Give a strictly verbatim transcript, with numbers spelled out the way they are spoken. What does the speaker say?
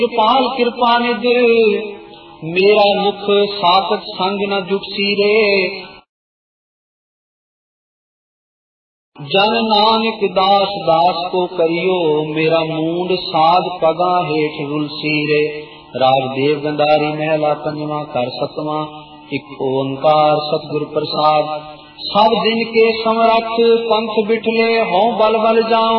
कृपाल कृपा निध मेरा मुख सातक संग न जुटसी रे। जन नानक दास दास को करियो मेरा मूंड साध पगा हेठ रुलसी रे। राजदेव गंधारी महला पंजवा कर सतवा एक ओंकार सतगुर प्रसाद। सब दिन के समरथ पंथ बिठले हों बल बल जाओ